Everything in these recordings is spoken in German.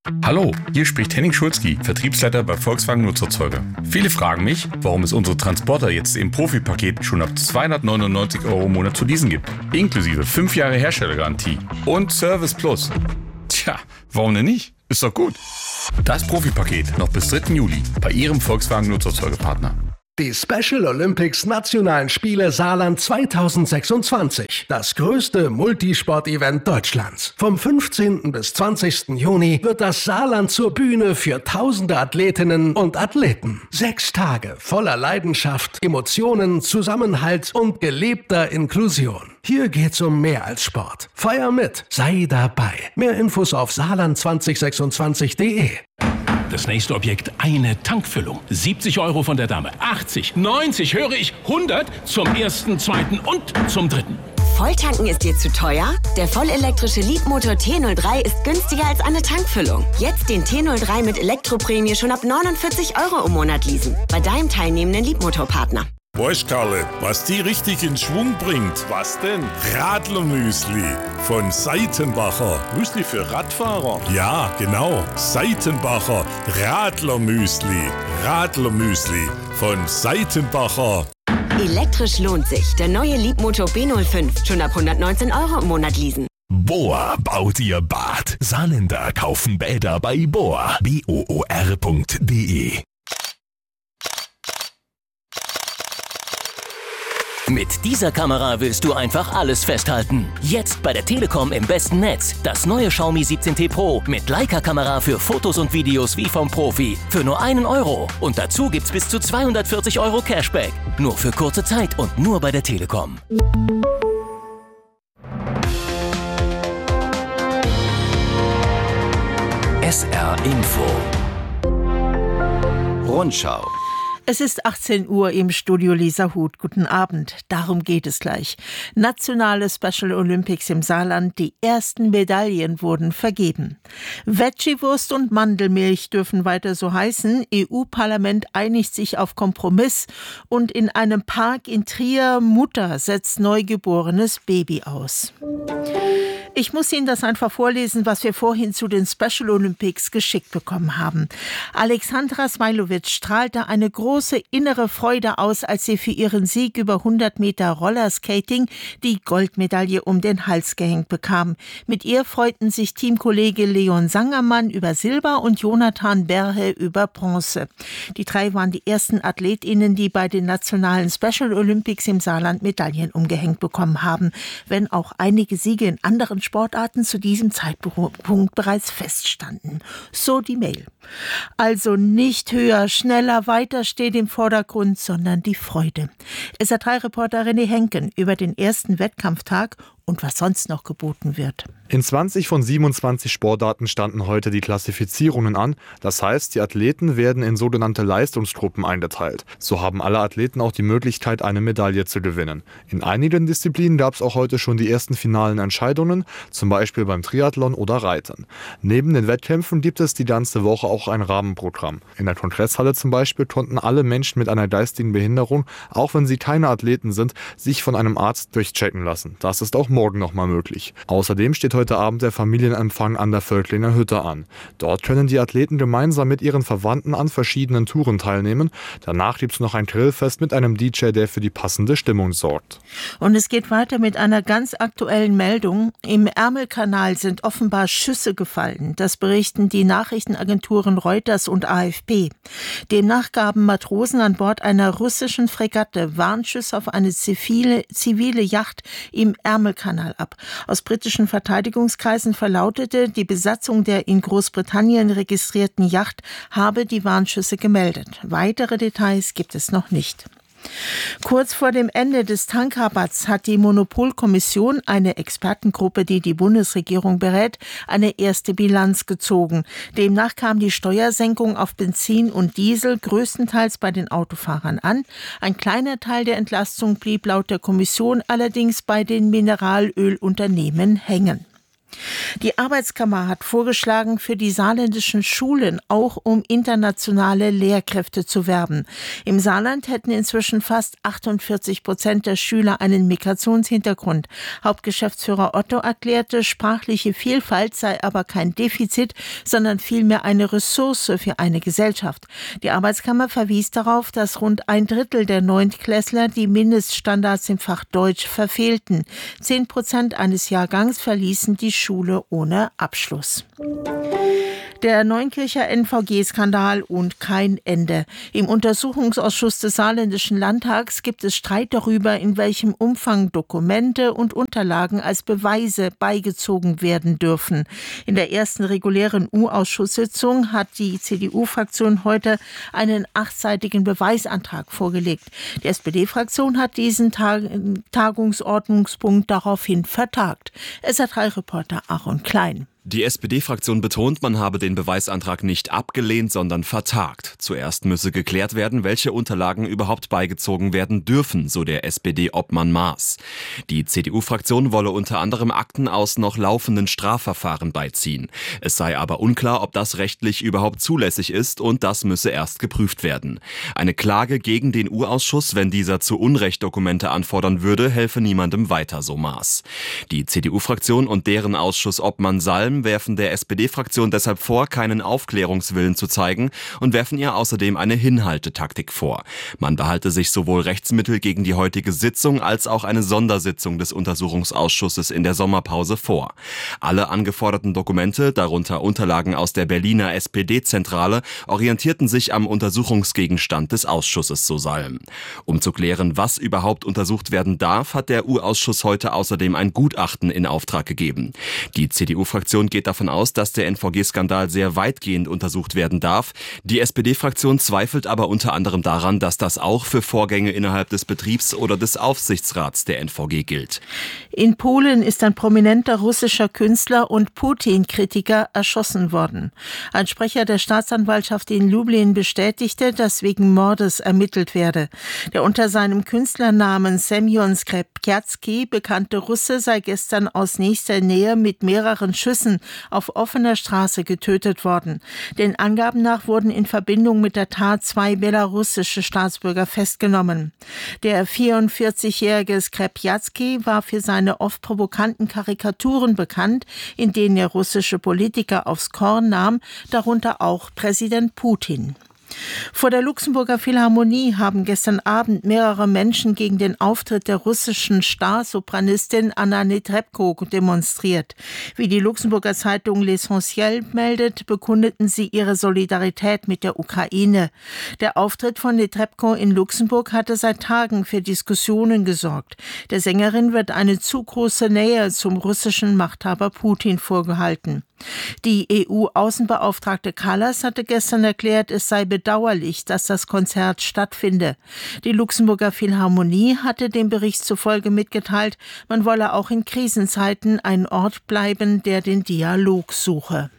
Hallo, hier spricht Henning Schulzki, Vertriebsleiter bei Volkswagen Nutzerzeuger. Viele fragen mich, warum es unsere Transporter jetzt im Profipaket schon ab 299 € im Monat zu leasen gibt. Inklusive 5 Jahre Herstellergarantie und Service Plus. Tja, warum denn nicht? Ist doch gut. Das Profipaket noch bis 3. Juli bei Ihrem Volkswagen Nutzerzeugerpartner. Die Special Olympics Nationalen Spiele Saarland 2026. Das größte Multisport-Event Deutschlands. Vom 15. bis 20. Juni wird das Saarland zur Bühne für tausende Athletinnen und Athleten. 6 Tage voller Leidenschaft, Emotionen, Zusammenhalt und gelebter Inklusion. Hier geht's um mehr als Sport. Feier mit, sei dabei. Mehr Infos auf saarland2026.de. Das nächste Objekt, eine Tankfüllung. 70 € von der Dame. 80, 90, höre ich, 100 zum ersten, zweiten und zum dritten. Volltanken ist dir zu teuer? Der vollelektrische Leapmotor T03 ist günstiger als eine Tankfüllung. Jetzt den T03 mit Elektroprämie schon ab 49 € im Monat leasen. Bei deinem teilnehmenden Leapmotor-Partner. Weißt, Karle, was die richtig in Schwung bringt? Was denn? Radlermüsli von Seitenbacher. Müsli für Radfahrer? Ja, genau. Seitenbacher Radlermüsli. Radlermüsli von Seitenbacher. Elektrisch lohnt sich. Der neue Leapmotor B05. Schon ab 119 € im Monat leasen. Bohr baut ihr Bad. Saarländer kaufen Bäder bei Bohr. BOOR.de. Mit dieser Kamera willst du einfach alles festhalten. Jetzt bei der Telekom im besten Netz. Das neue Xiaomi 17T Pro mit Leica-Kamera für Fotos und Videos wie vom Profi. Für nur 1 €. Und dazu gibt's bis zu 240 € Cashback. Nur für kurze Zeit und nur bei der Telekom. SR Info. Rundschau. Es ist 18 Uhr im Studio Lisa Huth. Guten Abend. Darum geht es gleich. Nationale Special Olympics im Saarland. Die ersten Medaillen wurden vergeben. Veggie-Wurst und Mandelmilch dürfen weiter so heißen. EU-Parlament einigt sich auf Kompromiss. Und in einem Park in Trier, Mutter setzt neugeborenes Baby aus. Ich muss Ihnen das einfach vorlesen, was wir vorhin zu den Special Olympics geschickt bekommen haben. Alexandra Smailovic strahlte eine große innere Freude aus, als sie für ihren Sieg über 100 Meter Rollerskating die Goldmedaille um den Hals gehängt bekam. Mit ihr freuten sich Teamkollege Leon Sangermann über Silber und Jonathan Berhe über Bronze. Die 3 waren die ersten AthletInnen, die bei den nationalen Special Olympics im Saarland Medaillen umgehängt bekommen haben, wenn auch einige Siege in anderen Sportarten zu diesem Zeitpunkt bereits feststanden. So die Mail. Also nicht höher, schneller, weiter steht im Vordergrund, sondern die Freude. SR3-Reporter René Henken über den ersten Wettkampftag und was sonst noch geboten wird. In 20 von 27 Sportarten standen heute die Klassifizierungen an. Das heißt, die Athleten werden in sogenannte Leistungsgruppen eingeteilt. So haben alle Athleten auch die Möglichkeit, eine Medaille zu gewinnen. In einigen Disziplinen gab es auch heute schon die ersten finalen Entscheidungen, zum Beispiel beim Triathlon oder Reiten. Neben den Wettkämpfen gibt es die ganze Woche auch ein Rahmenprogramm. In der Kongresshalle zum Beispiel konnten alle Menschen mit einer geistigen Behinderung, auch wenn sie keine Athleten sind, sich von einem Arzt durchchecken lassen. Das ist auch morgen nochmal möglich. Außerdem steht heute Abend der Familienempfang an der Völklinger Hütte an. Dort können die Athleten gemeinsam mit ihren Verwandten an verschiedenen Touren teilnehmen. Danach gibt es noch ein Grillfest mit einem DJ, der für die passende Stimmung sorgt. Und es geht weiter mit einer ganz aktuellen Meldung. Im Ärmelkanal sind offenbar Schüsse gefallen. Das berichten die Nachrichtenagenturen Reuters und AFP. Demnach gaben Matrosen an Bord einer russischen Fregatte Warnschüsse auf eine zivile Yacht im Ärmelkanal ab. Aus britischen Verteidigungskreisen verlautete, die Besatzung der in Großbritannien registrierten Yacht habe die Warnschüsse gemeldet. Weitere Details gibt es noch nicht. Kurz vor dem Ende des Tankrabatts hat die Monopolkommission, eine Expertengruppe, die die Bundesregierung berät, eine erste Bilanz gezogen. Demnach kam die Steuersenkung auf Benzin und Diesel größtenteils bei den Autofahrern an. Ein kleiner Teil der Entlastung blieb laut der Kommission allerdings bei den Mineralölunternehmen hängen. Die Arbeitskammer hat vorgeschlagen, für die saarländischen Schulen auch um internationale Lehrkräfte zu werben. Im Saarland hätten inzwischen fast 48% der Schüler einen Migrationshintergrund. Hauptgeschäftsführer Otto erklärte, sprachliche Vielfalt sei aber kein Defizit, sondern vielmehr eine Ressource für eine Gesellschaft. Die Arbeitskammer verwies darauf, dass rund 1/3 der Neuntklässler die Mindeststandards im Fach Deutsch verfehlten. 10% eines Jahrgangs verließen die Schule ohne Abschluss. Der Neunkircher NVG-Skandal und kein Ende. Im Untersuchungsausschuss des Saarländischen Landtags gibt es Streit darüber, in welchem Umfang Dokumente und Unterlagen als Beweise beigezogen werden dürfen. In der ersten regulären U-Ausschusssitzung hat die CDU-Fraktion heute einen 8-seitigen Beweisantrag vorgelegt. Die SPD-Fraktion hat diesen Tagungsordnungspunkt daraufhin vertagt. SR3-Reporter Aaron Klein. Die SPD-Fraktion betont, man habe den Beweisantrag nicht abgelehnt, sondern vertagt. Zuerst müsse geklärt werden, welche Unterlagen überhaupt beigezogen werden dürfen, so der SPD-Obmann Maas. Die CDU-Fraktion wolle unter anderem Akten aus noch laufenden Strafverfahren beiziehen. Es sei aber unklar, ob das rechtlich überhaupt zulässig ist, und das müsse erst geprüft werden. Eine Klage gegen den U-Ausschuss, wenn dieser zu Unrecht Dokumente anfordern würde, helfe niemandem weiter, so Maas. Die CDU-Fraktion und deren Ausschuss-Obmann Salm werfen der SPD-Fraktion deshalb vor, keinen Aufklärungswillen zu zeigen, und werfen ihr außerdem eine Hinhaltetaktik vor. Man behalte sich sowohl Rechtsmittel gegen die heutige Sitzung als auch eine Sondersitzung des Untersuchungsausschusses in der Sommerpause vor. Alle angeforderten Dokumente, darunter Unterlagen aus der Berliner SPD-Zentrale, orientierten sich am Untersuchungsgegenstand des Ausschusses, so Salm. Um zu klären, was überhaupt untersucht werden darf, hat der U-Ausschuss heute außerdem ein Gutachten in Auftrag gegeben. Die CDU-Fraktion geht davon aus, dass der NVG-Skandal sehr weitgehend untersucht werden darf. Die SPD-Fraktion zweifelt aber unter anderem daran, dass das auch für Vorgänge innerhalb des Betriebs oder des Aufsichtsrats der NVG gilt. In Polen ist ein prominenter russischer Künstler und Putin-Kritiker erschossen worden. Ein Sprecher der Staatsanwaltschaft in Lublin bestätigte, dass wegen Mordes ermittelt werde. Der unter seinem Künstlernamen Semyon Skrzepki bekannte Russe sei gestern aus nächster Nähe mit mehreren Schüssen auf offener Straße getötet worden. Den Angaben nach wurden in Verbindung mit der Tat 2 belarussische Staatsbürger festgenommen. Der 44-jährige Skrzepki war für seine oft provokanten Karikaturen bekannt, in denen er russische Politiker aufs Korn nahm, darunter auch Präsident Putin. Vor der Luxemburger Philharmonie haben gestern Abend mehrere Menschen gegen den Auftritt der russischen Starsopranistin Anna Netrebko demonstriert. Wie die Luxemburger Zeitung L'Essentiel meldet, bekundeten sie ihre Solidarität mit der Ukraine. Der Auftritt von Netrebko in Luxemburg hatte seit Tagen für Diskussionen gesorgt. Der Sängerin wird eine zu große Nähe zum russischen Machthaber Putin vorgehalten. Die EU-Außenbeauftragte Kallas hatte gestern erklärt, es sei bedauerlich, dass das Konzert stattfinde. Die Luxemburger Philharmonie hatte dem Bericht zufolge mitgeteilt, man wolle auch in Krisenzeiten ein Ort bleiben, der den Dialog suche.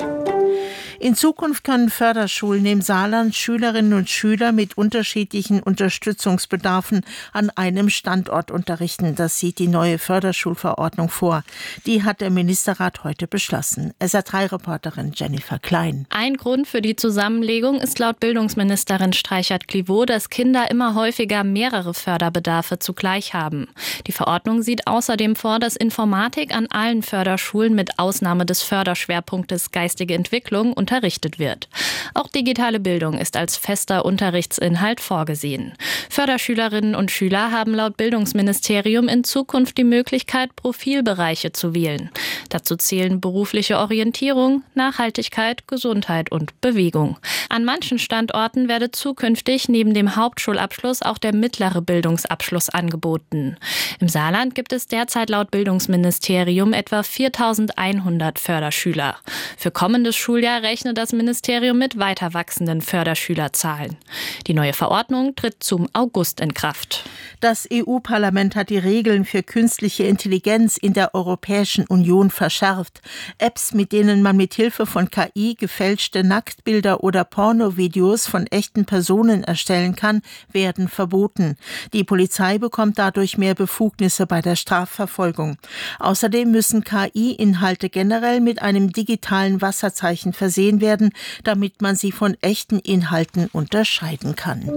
In Zukunft können Förderschulen im Saarland Schülerinnen und Schüler mit unterschiedlichen Unterstützungsbedarfen an einem Standort unterrichten. Das sieht die neue Förderschulverordnung vor. Die hat der Ministerrat heute beschlossen. SR3-Reporterin Jennifer Klein. Ein Grund für die Zusammenlegung ist laut Bildungsministerin Streichert-Clivaux, dass Kinder immer häufiger mehrere Förderbedarfe zugleich haben. Die Verordnung sieht außerdem vor, dass Informatik an allen Förderschulen mit Ausnahme des Förderschwerpunktes geistige Entwicklung unterrichtet wird. Auch digitale Bildung ist als fester Unterrichtsinhalt vorgesehen. Förderschülerinnen und Schüler haben laut Bildungsministerium in Zukunft die Möglichkeit, Profilbereiche zu wählen. Dazu zählen berufliche Orientierung, Nachhaltigkeit, Gesundheit und Bewegung. An manchen Standorten werde zukünftig neben dem Hauptschulabschluss auch der mittlere Bildungsabschluss angeboten. Im Saarland gibt es derzeit laut Bildungsministerium etwa 4.100 Förderschüler. Für kommendes Schuljahr rechnet rechne das Ministerium mit weiter wachsenden Förderschülerzahlen. Die neue Verordnung tritt zum August in Kraft. Das EU-Parlament hat die Regeln für künstliche Intelligenz in der Europäischen Union verschärft. Apps, mit denen man mit Hilfe von KI gefälschte Nacktbilder oder Pornovideos von echten Personen erstellen kann, werden verboten. Die Polizei bekommt dadurch mehr Befugnisse bei der Strafverfolgung. Außerdem müssen KI-Inhalte generell mit einem digitalen Wasserzeichen versehen werden, damit man sie von echten Inhalten unterscheiden kann.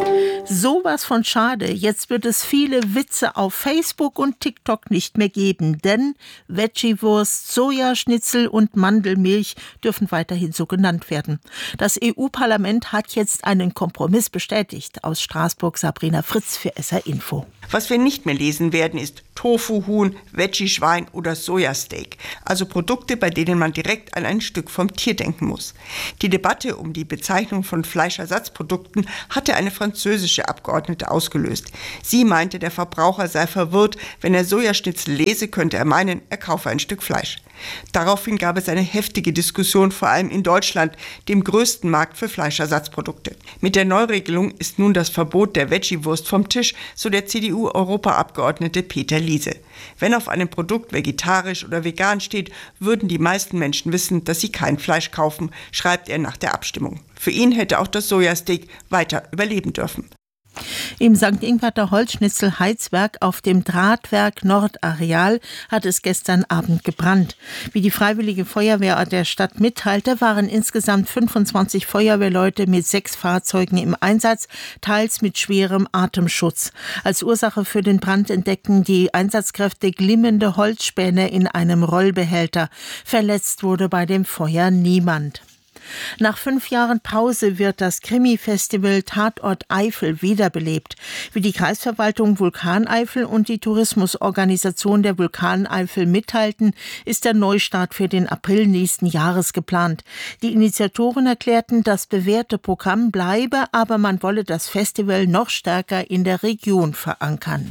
Sowas von schade. Jetzt wird es viele Witze auf Facebook und TikTok nicht mehr geben, denn Veggie-Wurst, Sojaschnitzel und Mandelmilch dürfen weiterhin so genannt werden. Das EU-Parlament hat jetzt einen Kompromiss bestätigt. Aus Straßburg Sabrina Fritz für SR Info. Was wir nicht mehr lesen werden, ist Tofu-Huhn, Veggie-Schwein oder Sojasteak. Also Produkte, bei denen man direkt an ein Stück vom Tier denken muss. Die Debatte um die Bezeichnung von Fleischersatzprodukten hatte eine französische Abgeordnete ausgelöst. Sie meinte, der Verbraucher sei verwirrt. Wenn er Sojaschnitzel lese, könnte er meinen, er kaufe ein Stück Fleisch. Daraufhin gab es eine heftige Diskussion, vor allem in Deutschland, dem größten Markt für Fleischersatzprodukte. Mit der Neuregelung ist nun das Verbot der Veggie-Wurst vom Tisch, so der CDU-Europaabgeordnete Peter Liese. Wenn auf einem Produkt vegetarisch oder vegan steht, würden die meisten Menschen wissen, dass sie kein Fleisch kaufen, schreibt er nach der Abstimmung. Für ihn hätte auch das Sojasteak weiter überleben dürfen. Im St. Ingwerter Holzschnitzel-Heizwerk auf dem Drahtwerk Nordareal hat es gestern Abend gebrannt. Wie die Freiwillige Feuerwehr der Stadt mitteilte, waren insgesamt 25 Feuerwehrleute mit 6 Fahrzeugen im Einsatz, teils mit schwerem Atemschutz. Als Ursache für den Brand entdeckten die Einsatzkräfte glimmende Holzspäne in einem Rollbehälter. Verletzt wurde bei dem Feuer niemand. Nach 5 Jahren Pause wird das Krimi-Festival Tatort Eifel wiederbelebt. Wie die Kreisverwaltung Vulkaneifel und die Tourismusorganisation der Vulkaneifel mitteilten, ist der Neustart für den April nächsten Jahres geplant. Die Initiatoren erklärten, das bewährte Programm bleibe, aber man wolle das Festival noch stärker in der Region verankern.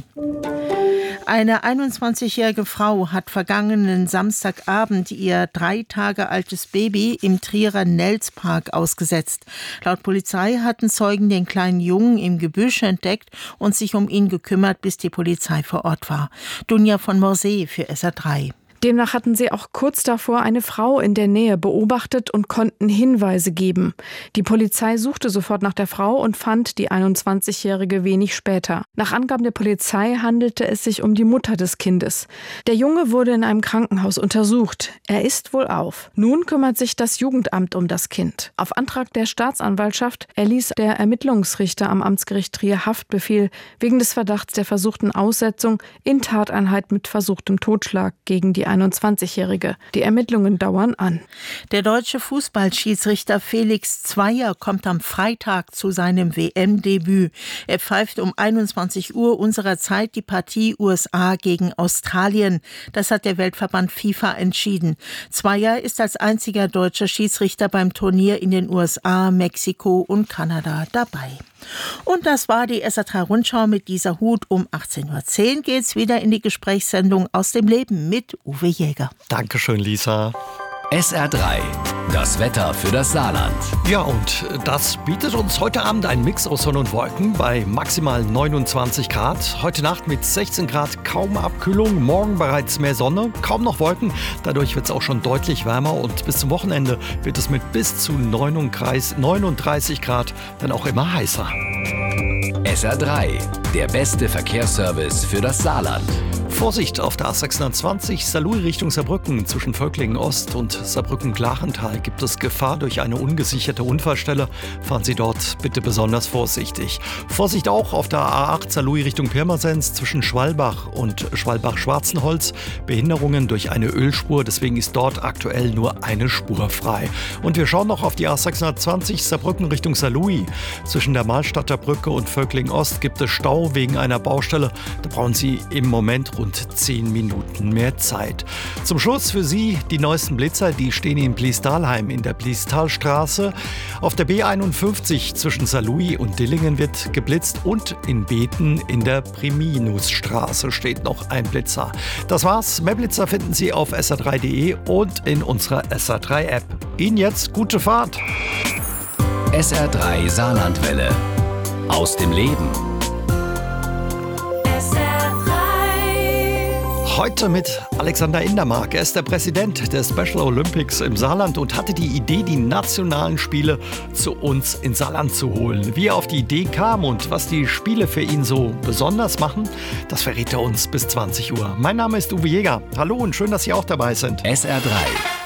Eine 21-jährige Frau hat vergangenen Samstagabend ihr 3 Tage altes Baby im Trierer Nelspark ausgesetzt. Laut Polizei hatten Zeugen den kleinen Jungen im Gebüsch entdeckt und sich um ihn gekümmert, bis die Polizei vor Ort war. Dunja von Morsee für SR3. Demnach hatten sie auch kurz davor eine Frau in der Nähe beobachtet und konnten Hinweise geben. Die Polizei suchte sofort nach der Frau und fand die 21-Jährige wenig später. Nach Angaben der Polizei handelte es sich um die Mutter des Kindes. Der Junge wurde in einem Krankenhaus untersucht. Er ist wohlauf. Nun kümmert sich das Jugendamt um das Kind. Auf Antrag der Staatsanwaltschaft erließ der Ermittlungsrichter am Amtsgericht Trier Haftbefehl wegen des Verdachts der versuchten Aussetzung in Tateinheit mit versuchtem Totschlag gegen die 21-Jährige. Die Ermittlungen dauern an. Der deutsche Fußballschiedsrichter Felix Zweier kommt am Freitag zu seinem WM-Debüt. Er pfeift um 21 Uhr unserer Zeit die Partie USA gegen Australien. Das hat der Weltverband FIFA entschieden. Zweier ist als einziger deutscher Schiedsrichter beim Turnier in den USA, Mexiko und Kanada dabei. Und das war die SR3-Rundschau mit dieser Hut. Um 18.10 Uhr geht's wieder in die Gesprächssendung Aus dem Leben mit Uwe Jäger. Dankeschön, Lisa. SR3, das Wetter für das Saarland. Ja, und das bietet uns heute Abend einen Mix aus Sonne und Wolken bei maximal 29 Grad. Heute Nacht mit 16 Grad kaum Abkühlung, morgen bereits mehr Sonne, kaum noch Wolken. Dadurch wird es auch schon deutlich wärmer und bis zum Wochenende wird es mit bis zu 39 Grad dann auch immer heißer. SR3, der beste Verkehrsservice für das Saarland. Vorsicht auf der A620 Saarlouis Richtung Saarbrücken. Zwischen Völklingen Ost und Saarbrücken-Glachental gibt es Gefahr durch eine ungesicherte Unfallstelle. Fahren Sie dort bitte besonders vorsichtig. Vorsicht auch auf der A8 Saarlouis Richtung Pirmasens zwischen Schwalbach und Schwalbach-Schwarzenholz. Behinderungen durch eine Ölspur, deswegen ist dort aktuell nur eine Spur frei. Und wir schauen noch auf die A620 Saarbrücken Richtung Saarlouis. Zwischen der Mahlstadter Brücke und Völklingen Ost gibt es Stau wegen einer Baustelle. Da brauchen Sie im Moment rund und 10 Minuten mehr Zeit. Zum Schluss für Sie die neuesten Blitzer, die stehen in Bliestalheim in der Bliestalstraße. Auf der B51 zwischen Saarlouis und Dillingen wird geblitzt und in Beten in der Priminusstraße steht noch ein Blitzer. Das war's. Mehr Blitzer finden Sie auf sa3.de und in unserer SA3-App. Ihnen jetzt gute Fahrt. SR3 Saarlandwelle. Aus dem Leben. Heute mit Alexander Indermark. Er ist der Präsident der Special Olympics im Saarland und hatte die Idee, die nationalen Spiele zu uns ins Saarland zu holen. Wie er auf die Idee kam und was die Spiele für ihn so besonders machen, das verrät er uns bis 20 Uhr. Mein Name ist Uwe Jäger. Hallo und schön, dass Sie auch dabei sind. SR3.